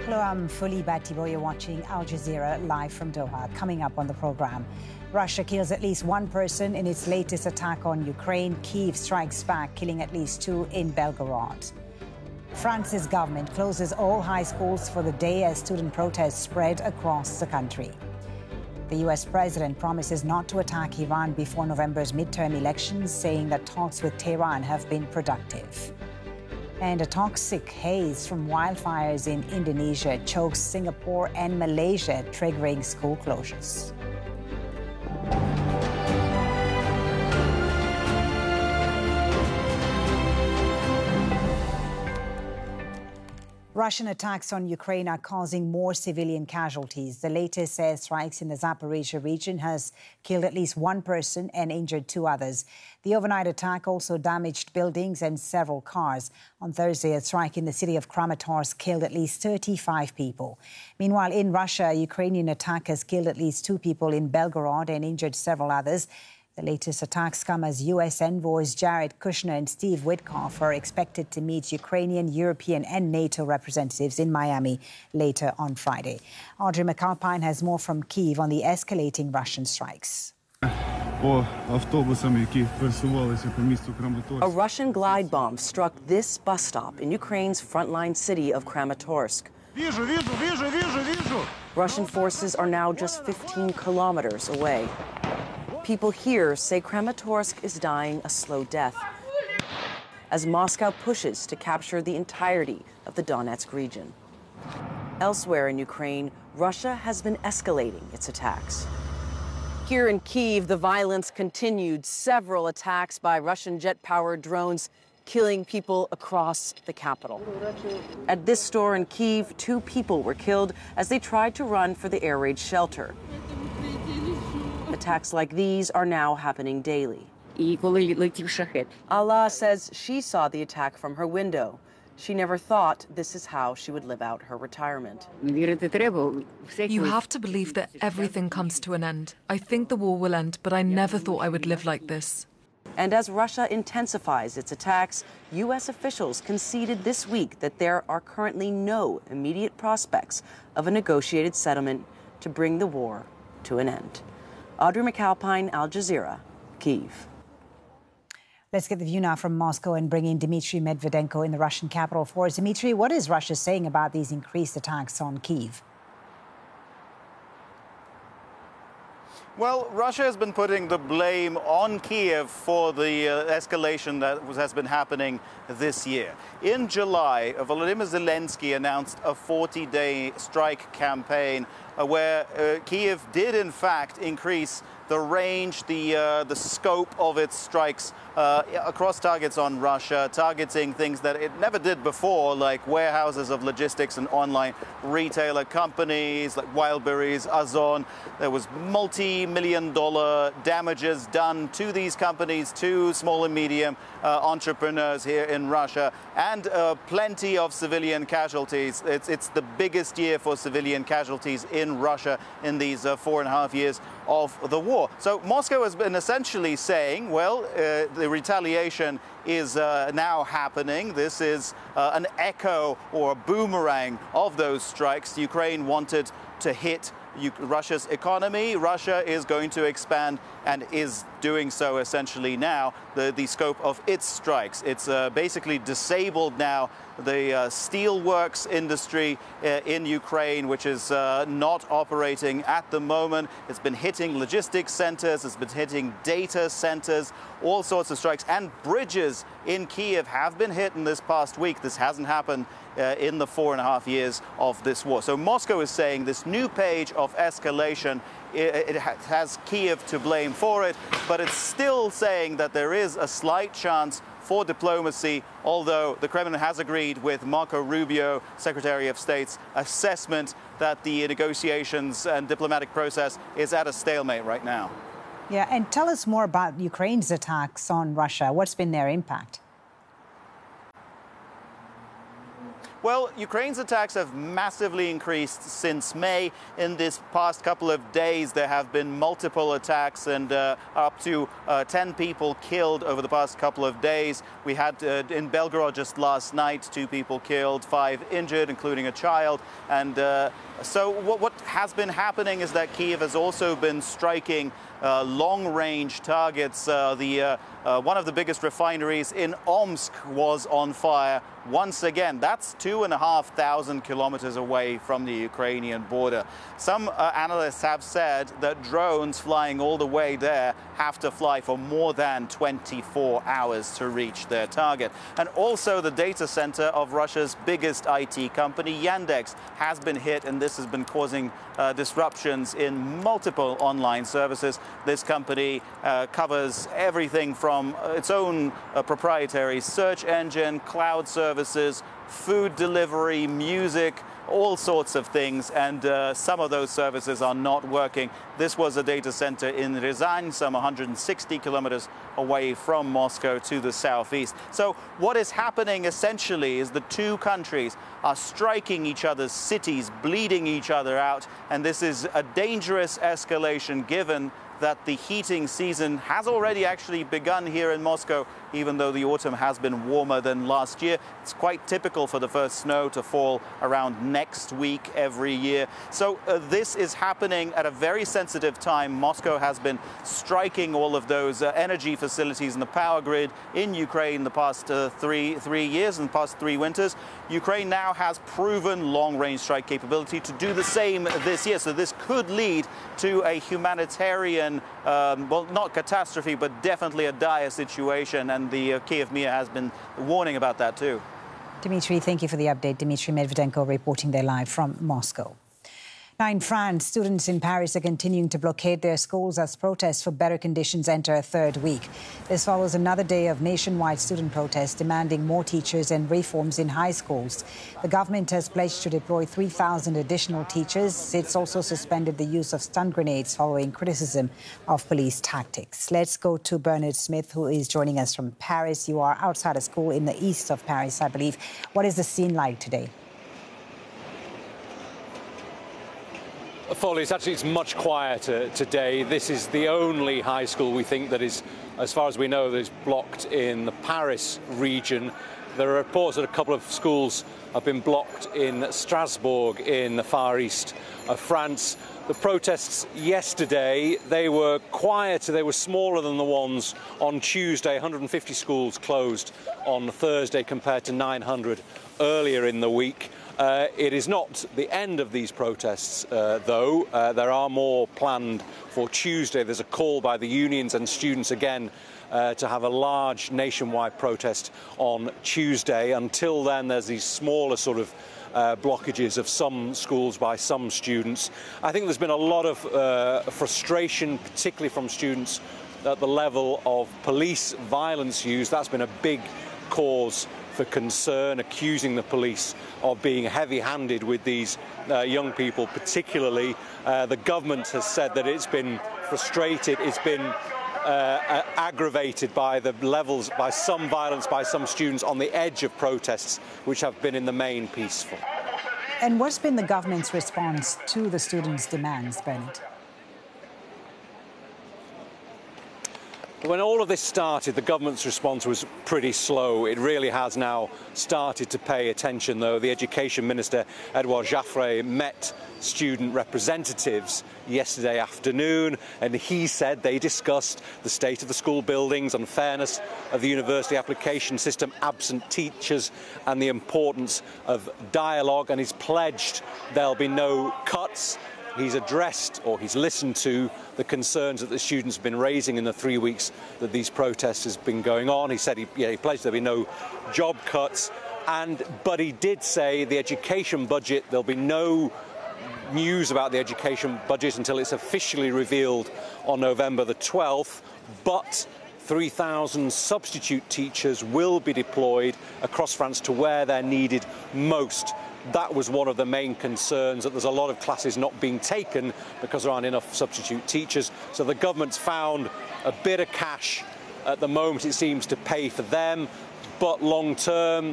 Hello, I'm Fuli Batibo. You're watching Al Jazeera live from Doha. Coming up on the program, Russia kills at least one person in its latest attack on Ukraine. Kyiv strikes back, killing at least two in Belgorod. France's government closes all high schools for the day as student protests spread across the country. The U.S. president promises not to attack Iran before November's midterm elections, saying that talks with Tehran have been productive. And a toxic haze from wildfires in Indonesia chokes Singapore and Malaysia, triggering school closures. Russian attacks on Ukraine are causing more civilian casualties. The latest airstrikes in the Zaporizhzhia region has killed at least one person and injured two others. The overnight attack also damaged buildings and several cars. On Thursday, a strike in the city of Kramatorsk killed at least 35 people. Meanwhile, in Russia, Ukrainian attackers killed at least two people in Belgorod and injured several others. The latest attacks come as U.S. envoys Jared Kushner and Steve Witkoff are expected to meet Ukrainian, European and NATO representatives in Miami later on Friday. Audrey McAlpine has more from Kyiv on the escalating Russian strikes. A Russian glide bomb struck this bus stop in Ukraine's frontline city of Kramatorsk. Russian forces are now just 15 kilometers away. People here say Kramatorsk is dying a slow death as Moscow pushes to capture the entirety of the Donetsk region. Elsewhere in Ukraine, Russia has been escalating its attacks. Here in Kyiv, the violence continued. Several attacks by Russian jet-powered drones killing people across the capital. At this store in Kyiv, two people were killed as they tried to run for the air raid shelter. Attacks like these are now happening daily. Allah says she saw the attack from her window. She never thought this is how she would live out her retirement. You have to believe that everything comes to an end. I think the war will end, but I never thought I would live like this. And as Russia intensifies its attacks, U.S. officials conceded this week that there are currently no immediate prospects of a negotiated settlement to bring the war to an end. Audrey McAlpine, Al Jazeera, Kyiv. Let's get the view now from Moscow and bring in Dmitry Medvedenko in the Russian capital for us. Dmitry, what is Russia saying about these increased attacks on Kyiv? Well, Russia has been putting the blame on Kyiv for the escalation that has been happening this year. In July, Volodymyr Zelensky announced a 40-day strike campaign where Kyiv did, in fact, increase the range, the scope of its strikes across targets on Russia, targeting things that it never did before, like warehouses of logistics and online retailer companies like Wildberries, Ozon. There was multi-million-dollar damages done to these companies, to small and medium entrepreneurs here in Russia, and plenty of civilian casualties. It's the biggest year for civilian casualties in Russia in these 4.5 years of the war. So Moscow has been essentially saying, well, the retaliation is now happening. This is an echo or a boomerang of those strikes. Ukraine wanted to hit Russia's economy. Russia is going to expand and is doing so essentially now, the scope of its strikes. It's basically disabled now the steelworks industry in Ukraine, which is not operating at the moment. It's been hitting logistics centers, it's been hitting data centers, all sorts of strikes, and bridges in Kyiv have been hit in this past week. This hasn't happened in the 4.5 years of this war. So Moscow is saying this new page of escalation, it has Kyiv to blame for it, but it's still saying that there is a slight chance for diplomacy, although the Kremlin has agreed with Marco Rubio, Secretary of State's assessment that the negotiations and diplomatic process is at a stalemate right now. Yeah, and tell us more about Ukraine's attacks on Russia. What's been their impact? Well, Ukraine's attacks have massively increased since May. In this past couple of days, there have been multiple attacks and up to 10 people killed over the past couple of days. We had in Belgorod just last night 2 people killed, 5 injured, including a child. And so what has been happening is that Kyiv has also been striking long-range targets. One of the biggest refineries in Omsk was on fire once again. That's 2,500 kilometers away from the Ukrainian border. Some analysts have said that drones flying all the way there have to fly for more than 24 hours to reach their target. And also the data center of Russia's biggest IT company, Yandex, has been hit, and this has been causing disruptions in multiple online services. This company covers everything from its own proprietary search engine, cloud services, food delivery, music, all sorts of things, and some of those services are not working. This was a data center in Ryazan, some 160 kilometers away from Moscow to the southeast. So what is happening essentially is the two countries are striking each other's cities, bleeding each other out, and this is a dangerous escalation given that the heating season has already actually begun here in Moscow, even though the autumn has been warmer than last year. It's quite typical for the first snow to fall around next week every year. So this is happening at a very sensitive time. Moscow has been striking all of those energy facilities in the power grid in Ukraine the past three years and the past 3 winters. Ukraine now has proven long-range strike capability to do the same this year. So this could lead to a humanitarian, well, not catastrophe, but definitely a dire situation. And the Kyiv Mir has been warning about that too. Dmitry, thank you for the update. Dmitry Medvedenko reporting there live from Moscow. Now, in France, students in Paris are continuing to blockade their schools as protests for better conditions enter a 3rd week. This follows another day of nationwide student protests demanding more teachers and reforms in high schools. The government has pledged to deploy 3,000 additional teachers. It's also suspended the use of stun grenades following criticism of police tactics. Let's go to Bernard Smith, who is joining us from Paris. You are outside a school in the east of Paris, I believe. What is the scene like today? Folly, it's much quieter today. This is the only high school we think that is, as far as we know, that is blocked in the Paris region. There are reports that a couple of schools have been blocked in Strasbourg in the far east of France. The protests yesterday, they were quieter, they were smaller than the ones on Tuesday. 150 schools closed on Thursday compared to 900 earlier in the week. It is not the end of these protests, though. There are more planned for Tuesday. There's a call by the unions and students again to have a large nationwide protest on Tuesday. Until then, there's these smaller sort of blockages of some schools by some students. I think there's been a lot of frustration, particularly from students at the level of police violence used. That's been a big cause for concern, accusing the police of being heavy-handed with these young people particularly. The government has said that it's been frustrated, it's been aggravated by the levels, by some violence by some students on the edge of protests, which have been in the main peaceful. And what's been the government's response to the students' demands, Bernard? When all of this started, the government's response was pretty slow. It really has now started to pay attention, though. The Education Minister, Edouard Jaffray, met student representatives yesterday afternoon, and he said they discussed the state of the school buildings, unfairness of the university application system, absent teachers, and the importance of dialogue, and he's pledged there'll be no cuts. He's addressed, or he's listened to, the concerns that the students have been raising in the 3 weeks that these protests has been going on. He said he pledged there'll be no job cuts, but he did say the education budget, there'll be no news about the education budget until it's officially revealed on November the 12th, but 3,000 substitute teachers will be deployed across France to where they're needed most. That was one of the main concerns, that there's a lot of classes not being taken because there aren't enough substitute teachers. So the government's found a bit of cash at the moment, it seems, to pay for them. But long term,